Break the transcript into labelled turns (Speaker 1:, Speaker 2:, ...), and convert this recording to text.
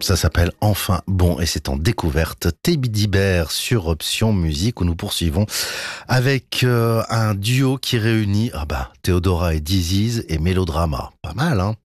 Speaker 1: Ça s'appelle Enfin Bon et c'est en découverte Teddy Bear sur Option Musique où nous poursuivons avec un duo qui réunit Theodora et Diziz et Mélodrama. Pas mal, hein?